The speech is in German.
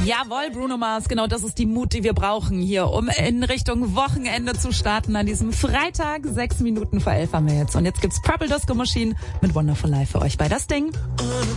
Jawohl, Bruno Mars, genau das ist die Mut, die wir brauchen hier, um in Richtung Wochenende zu starten an diesem Freitag. 6 Minuten vor 11 haben wir jetzt. Und jetzt gibt's Purple Disco Machine mit Wonderful Life für euch bei Das Ding.